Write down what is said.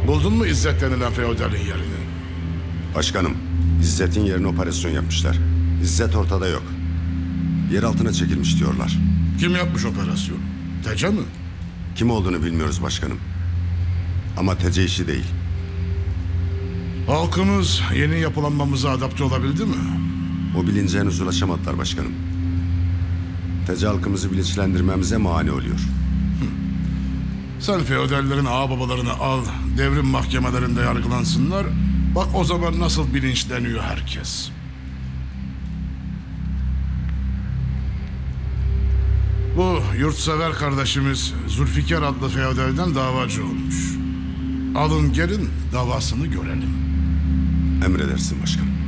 Buldun mu İzzet denilen feodalin yerini? Başkanım, İzzet'in yerine operasyon yapmışlar. İzzet ortada yok. Yer altına çekilmiş diyorlar. Kim yapmış operasyonu? Tece mi? Kim olduğunu bilmiyoruz başkanım. Ama Tece işi değil. Halkımız yeni yapılanmamıza adapte olabildi mi? O bilince henüz ulaşamadılar başkanım. Tece halkımızı bilinçlendirmemize mani oluyor. Sen feodallerin ağababalarını al, devrim mahkemelerinde yargılansınlar. Bak o zaman nasıl bilinçleniyor herkes. Bu yurtsever kardeşimiz Zülfikar adlı feodalden davacı olmuş. Alın gelin davasını görelim. Emredersin başkanım.